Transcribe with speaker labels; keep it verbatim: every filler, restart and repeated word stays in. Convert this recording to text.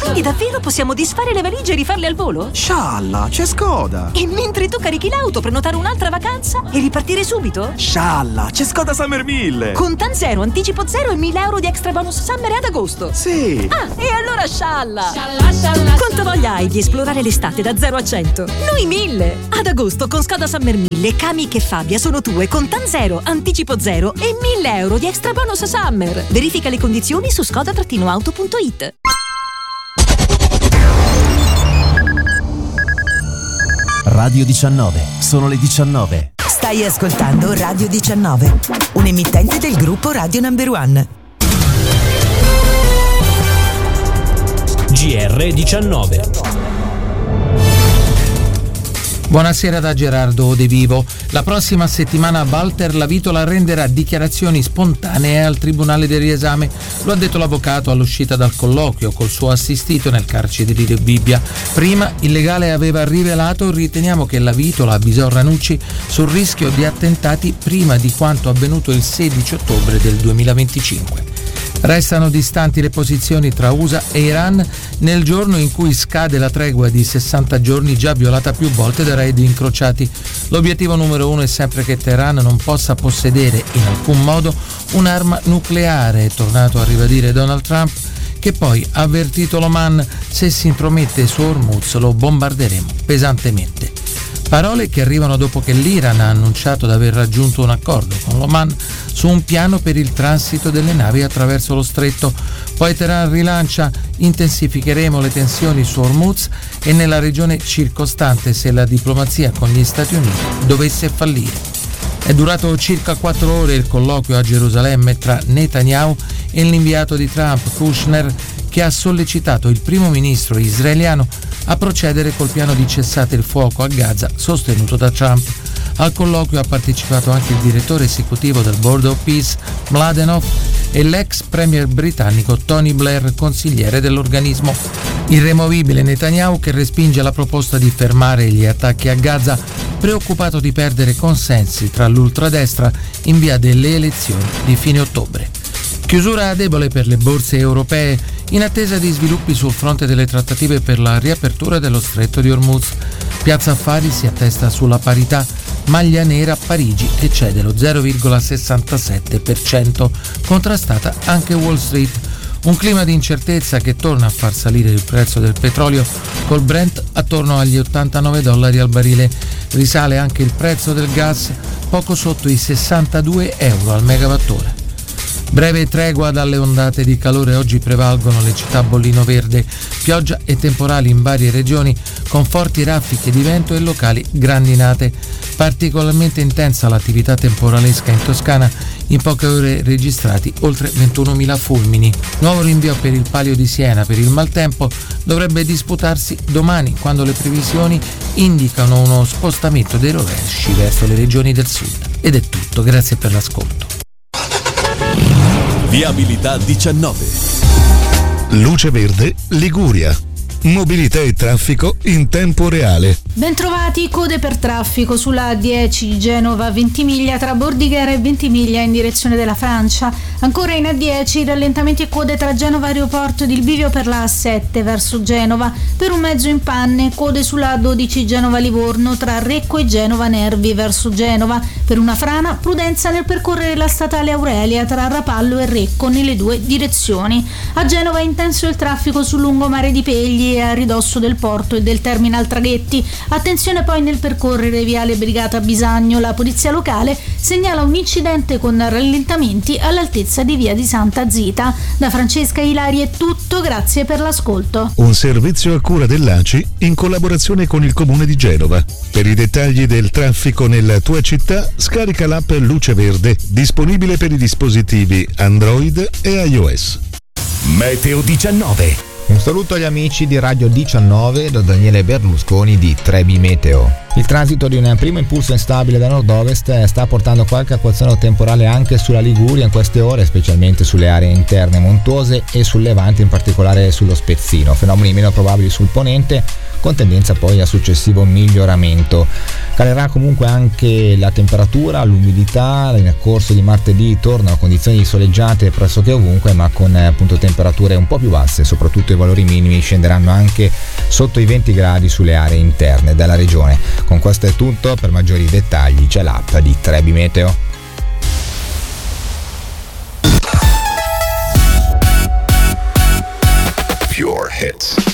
Speaker 1: Quindi davvero possiamo disfare le valigie e rifarle al volo?
Speaker 2: Scialla, c'è Skoda!
Speaker 1: E mentre tu carichi l'auto, prenotare un'altra vacanza e ripartire subito?
Speaker 2: Scialla, c'è Skoda Summer mille!
Speaker 1: Con Tan Zero, anticipo zero e mille euro di extra bonus Summer ad agosto.
Speaker 2: Sì!
Speaker 1: Ah, e allora scialla! Scialla, scialla! Quanta voglia hai di esplorare l'estate da zero a cento? Noi mille! Ad agosto con Skoda Summer mille, Kamiq e Fabia sono tue con Tan Zero, anticipo zero e mille euro di extra bonus Summer. Verifica le condizioni su skoda auto punto it.
Speaker 3: Radio diciannove, sono le diciannove.
Speaker 4: Stai ascoltando Radio diciannove, un emittente del gruppo Radio Number One.
Speaker 5: G R diciannove.
Speaker 6: Buonasera da Gerardo De Vivo. La prossima settimana Walter Lavitola renderà dichiarazioni spontanee al Tribunale del riesame. Lo ha detto l'avvocato all'uscita dal colloquio col suo assistito nel carcere di Rebibbia. Prima il legale aveva rivelato: riteniamo che Lavitola avvisò Ranucci sul rischio di attentati prima di quanto avvenuto il sedici ottobre del duemilaventicinque. Restano distanti le posizioni tra U S A e Iran nel giorno in cui scade la tregua di sessanta giorni già violata più volte da raid incrociati. L'obiettivo numero uno è sempre che Teheran non possa possedere in alcun modo un'arma nucleare, è tornato a ribadire Donald Trump, che poi ha avvertito l'Oman: se si intromette su Hormuz lo bombarderemo pesantemente. Parole che arrivano dopo che l'Iran ha annunciato di aver raggiunto un accordo con l'Oman su un piano per il transito delle navi attraverso lo stretto. Poi Teheran rilancia: intensificheremo le tensioni su Hormuz e nella regione circostante se la diplomazia con gli Stati Uniti dovesse fallire. È durato circa quattro ore il colloquio a Gerusalemme tra Netanyahu e l'inviato di Trump, Kushner, che ha sollecitato il primo ministro israeliano a procedere col piano di cessate il fuoco a Gaza sostenuto da Trump. Al colloquio ha partecipato anche il direttore esecutivo del Board of Peace, Mladenov, e l'ex premier britannico Tony Blair, consigliere dell'organismo. Irremovibile Netanyahu, che respinge la proposta di fermare gli attacchi a Gaza, preoccupato di perdere consensi tra l'ultradestra in via delle elezioni di fine ottobre. Chiusura debole per le borse europee in attesa di sviluppi sul fronte delle trattative per la riapertura dello stretto di Hormuz. Piazza Affari si attesta sulla parità, maglia nera a Parigi che cede lo zero virgola sessantasette per cento, contrastata anche Wall Street. Un clima di incertezza che torna a far salire il prezzo del petrolio, col Brent attorno agli ottantanove dollari al barile. Risale anche il prezzo del gas, poco sotto i sessantadue euro al megawattora. Breve tregua dalle ondate di calore, oggi prevalgono le città a bollino verde, pioggia e temporali in varie regioni con forti raffiche di vento e locali grandinate. Particolarmente intensa l'attività temporalesca in Toscana, in poche ore registrati oltre ventunomila fulmini. Nuovo rinvio per il Palio di Siena per il maltempo dovrebbe disputarsi domani, quando le previsioni indicano uno spostamento dei rovesci verso le regioni del sud. Ed è tutto, grazie per l'ascolto.
Speaker 7: Viabilità diciannove.
Speaker 8: Luce Verde Liguria. Mobilità e traffico in tempo reale.
Speaker 9: Bentrovati, code per traffico sulla A dieci Genova-Ventimiglia tra Bordighera e Ventimiglia in direzione della Francia. Ancora in A dieci rallentamenti e code tra Genova Aeroporto ed il bivio per la A sette verso Genova. Per un mezzo in panne, code sulla A dodici Genova-Livorno tra Recco e Genova Nervi verso Genova. Per una frana, prudenza nel percorrere la statale Aurelia tra Rapallo e Recco nelle due direzioni. A Genova è intenso il traffico sul lungomare di Pegli e a ridosso del porto e del terminal traghetti. Attenzione poi nel percorrere viale Brigata Bisagno. La polizia locale segnala un incidente con rallentamenti all'altezza di via di Santa Zita. Da Francesca Ilari è tutto, grazie per l'ascolto.
Speaker 8: Un servizio a cura dell'A C I in collaborazione con il Comune di Genova. Per i dettagli del traffico nella tua città, scarica l'app Luce Verde, disponibile per i dispositivi Android e iOS.
Speaker 7: Meteo diciannove.
Speaker 10: Un saluto agli amici di Radio diciannove da Daniele Berlusconi di tre B Meteo. Il transito di un primo impulso instabile da nord-ovest sta portando qualche acquazzone temporale anche sulla Liguria in queste ore, specialmente sulle aree interne montuose e sul Levante, in particolare sullo Spezzino. Fenomeni meno probabili sul ponente, con tendenza poi a successivo miglioramento. Calerà comunque anche la temperatura, l'umidità. Nel corso di martedì tornano condizioni soleggiate pressoché ovunque, ma con appunto temperature un po' più basse, soprattutto i valori minimi scenderanno anche sotto i venti gradi sulle aree interne della regione. Con questo è tutto, per maggiori dettagli c'è l'app di Trebi Meteo.
Speaker 7: Pure Hits.